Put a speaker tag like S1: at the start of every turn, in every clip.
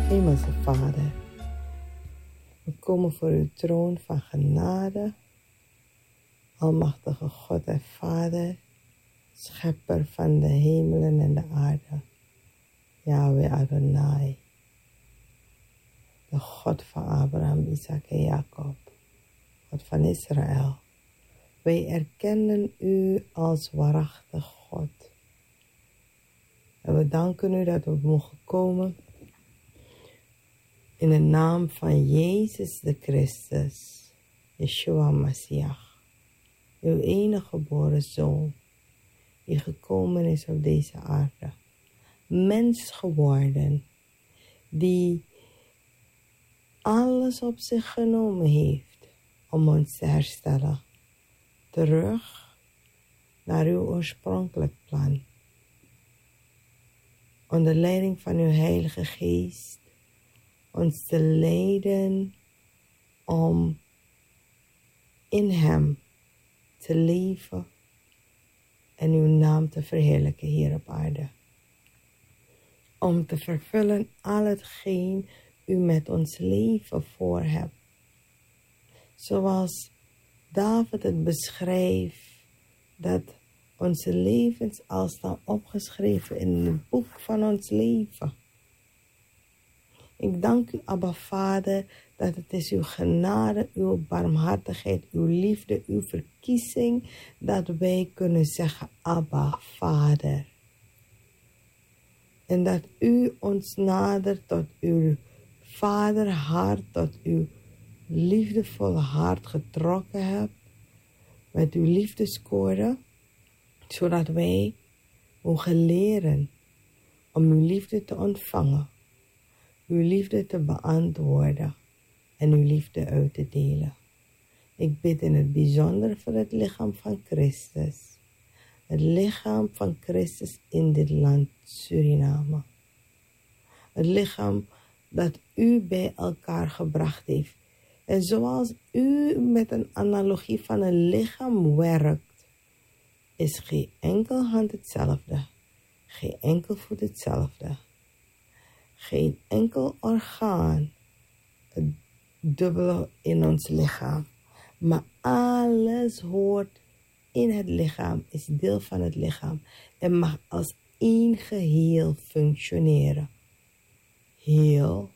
S1: Hemelse Vader, we komen voor uw troon van genade, Almachtige God en Vader, Schepper van de hemelen en de aarde, Yahweh Adonai, de God van Abraham, Isaac en Jacob, God van Israël. Wij erkennen u als waarachtig God. En we danken u dat we mogen komen in de naam van Jezus de Christus, Yeshua Mashiach, uw enige geboren Zoon, die gekomen is op deze aarde, mens geworden, die alles op zich genomen heeft om ons te herstellen, terug naar uw oorspronkelijk plan. Onder leiding van uw Heilige Geest, ons te leiden om in hem te leven en uw naam te verheerlijken hier op aarde. Om te vervullen al hetgeen u met ons leven voor hebt. Zoals David het beschrijft, dat onze levens al staan opgeschreven in het boek van ons leven. Ik dank u, Abba Vader, dat het is uw genade, uw barmhartigheid, uw liefde, uw verkiezing, dat wij kunnen zeggen, Abba Vader. En dat u ons nadert tot uw vaderhart, tot uw liefdevolle hart getrokken hebt, met uw liefdeskoorden, zodat wij mogen leren om uw liefde te ontvangen, uw liefde te beantwoorden en uw liefde uit te delen. Ik bid in het bijzonder voor het lichaam van Christus. Het lichaam van Christus in dit land Suriname. Het lichaam dat u bij elkaar gebracht heeft. En zoals u met een analogie van een lichaam werkt, is geen enkel hand hetzelfde, geen enkel voet hetzelfde, geen enkel orgaan het dubbele in ons lichaam. Maar alles hoort in het lichaam, is deel van het lichaam en mag als één geheel functioneren. Heel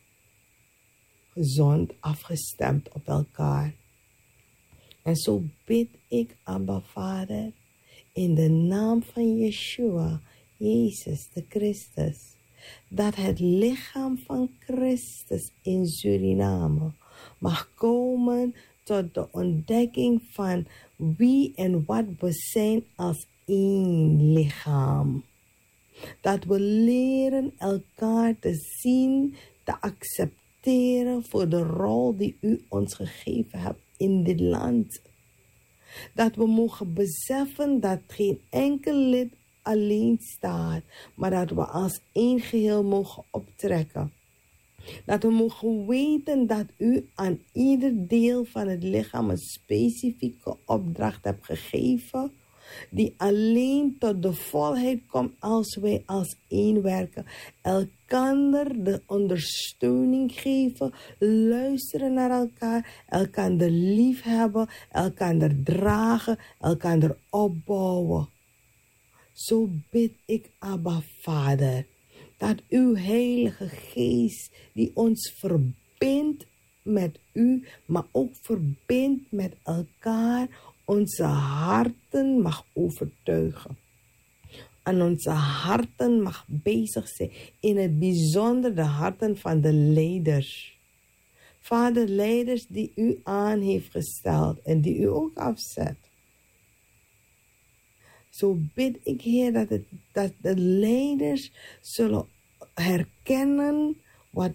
S1: gezond afgestemd op elkaar. En zo bid ik, Abba Vader, in de naam van Yeshua, Jezus de Christus, dat het lichaam van Christus in Suriname mag komen tot de ontdekking van wie en wat we zijn als één lichaam. Dat we leren elkaar te zien, te accepteren voor de rol die u ons gegeven hebt in dit land. Dat we mogen beseffen dat geen enkel lid alleen staat, maar dat we als één geheel mogen optrekken. Dat we mogen weten dat u aan ieder deel van het lichaam een specifieke opdracht hebt gegeven, die alleen tot de volheid komt als wij als één werken. Elkander de ondersteuning geven, luisteren naar elkaar, elkander lief hebben, elkander dragen, elkander opbouwen. Zo bid ik, Abba Vader, dat uw Heilige Geest, die ons verbindt met u, maar ook verbindt met elkaar, onze harten mag overtuigen. En onze harten mag bezig zijn, in het bijzonder de harten van de leiders. Vader, leiders die u aan heeft gesteld en die u ook afzet. Zo bid ik, Heer, dat de leiders zullen herkennen